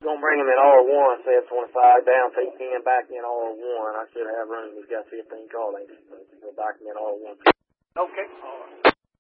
Gonna bring him in R1, say 25, down P10, back in R1. I should have room. He's got 15 car lengths. Go back him in R1. Okay.